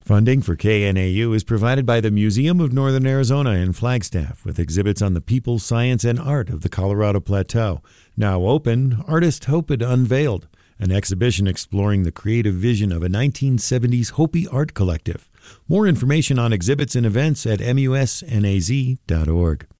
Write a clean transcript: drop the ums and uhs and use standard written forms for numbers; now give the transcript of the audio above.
Funding for KNAU is provided by the Museum of Northern Arizona in Flagstaff, with exhibits on the people, science, and art of the Colorado Plateau. Now open, Artist Hoped Unveiled, an exhibition exploring the creative vision of a 1970s Hopi art collective. More information on exhibits and events at musnaz.org.